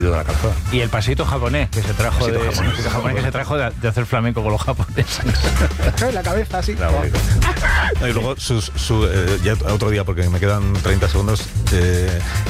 de la calzada. Y el pasito japonés que se trajo de hacer flamenco con los japoneses. En la cabeza, así. Era bonito. Y luego, ya otro día, porque me quedan 30 segundos,